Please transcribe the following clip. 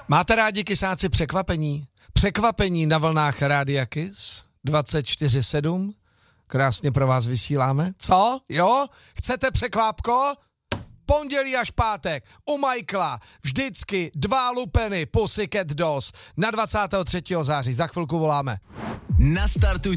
Máte rádi kysáci překvapení? Překvapení na vlnách Rádia Kiss 24/7? Krásně pro vás vysíláme. Co? Jo? Chcete překvápko? Pondělí až pátek u Michaela vždycky 2 lupeny Pussycat Dolls na 23. září. Za chvilku voláme. Nastartuj